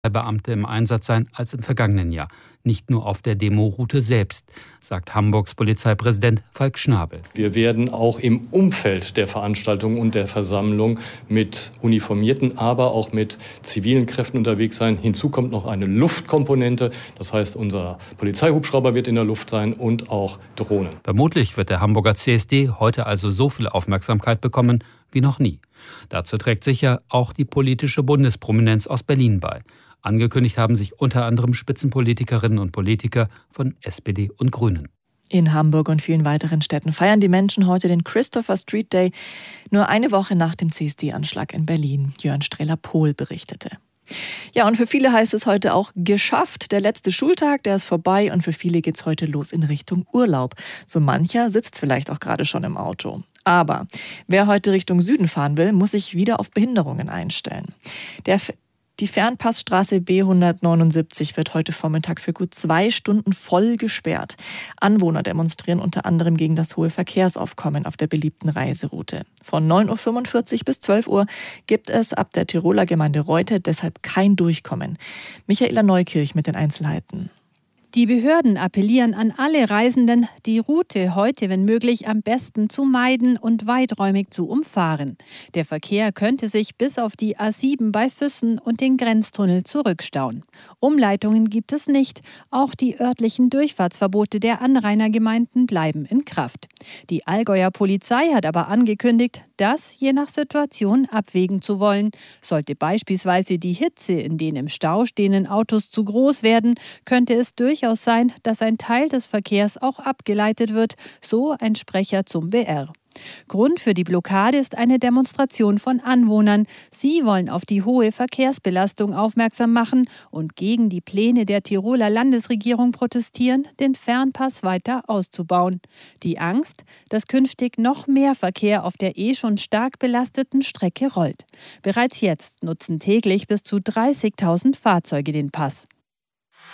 Beamte im Einsatz sein als im vergangenen Jahr. Nicht nur auf der Demoroute selbst, sagt Hamburgs Polizeipräsident Falk Schnabel. Wir werden auch im Umfeld der Veranstaltung und der Versammlung mit uniformierten, aber auch mit zivilen Kräften unterwegs sein. Hinzu kommt noch eine Luftkomponente. Das heißt, unser Polizeihubschrauber wird in der Luft sein und auch Drohnen. Vermutlich wird der Hamburger CSD heute also so viel Aufmerksamkeit bekommen wie noch nie. Dazu trägt sicher auch die politische Bundesprominenz aus Berlin bei. Angekündigt haben sich unter anderem Spitzenpolitikerinnen und Politiker von SPD und Grünen. In Hamburg und vielen weiteren Städten feiern die Menschen heute den Christopher Street Day, nur eine Woche nach dem CSD-Anschlag in Berlin. Jörn Strehler-Pohl berichtete. Ja, und für viele heißt es heute auch geschafft. Der letzte Schultag, der ist vorbei und für viele geht's heute los in Richtung Urlaub. So mancher sitzt vielleicht auch gerade schon im Auto. Aber wer heute Richtung Süden fahren will, muss sich wieder auf Behinderungen einstellen. Die Fernpassstraße B179 wird heute Vormittag für gut 2 Stunden voll gesperrt. Anwohner demonstrieren unter anderem gegen das hohe Verkehrsaufkommen auf der beliebten Reiseroute. Von 9.45 Uhr bis 12 Uhr gibt es ab der Tiroler Gemeinde Reute deshalb kein Durchkommen. Michaela Neukirch mit den Einzelheiten. Die Behörden appellieren an alle Reisenden, die Route heute, wenn möglich, am besten zu meiden und weiträumig zu umfahren. Der Verkehr könnte sich bis auf die A7 bei Füssen und den Grenztunnel zurückstauen. Umleitungen gibt es nicht. Auch die örtlichen Durchfahrtsverbote der Anrainergemeinden bleiben in Kraft. Die Allgäuer Polizei hat aber angekündigt, das je nach Situation abwägen zu wollen. Sollte beispielsweise die Hitze in den im Stau stehenden Autos zu groß werden, könnte es durchaus sein, dass ein Teil des Verkehrs auch abgeleitet wird, so ein Sprecher zum BR. Grund für die Blockade ist eine Demonstration von Anwohnern. Sie wollen auf die hohe Verkehrsbelastung aufmerksam machen und gegen die Pläne der Tiroler Landesregierung protestieren, den Fernpass weiter auszubauen. Die Angst, dass künftig noch mehr Verkehr auf der schon stark belasteten Strecke rollt. Bereits jetzt nutzen täglich bis zu 30.000 Fahrzeuge den Pass.